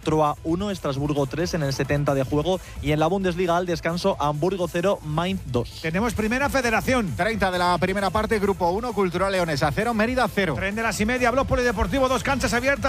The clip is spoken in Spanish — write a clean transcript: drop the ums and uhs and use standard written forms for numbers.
Troyes 1, Estrasburgo 3 en el 70 de juego. Y en la Bundesliga al descanso, Hamburgo 0, Mainz 2. Tenemos Primera Federación. 30 de la primera parte, Grupo 1, Cultural Leonesa 0, Mérida 0. Tren de las y media, Blog Polideportivo, 2 canchas abiertas.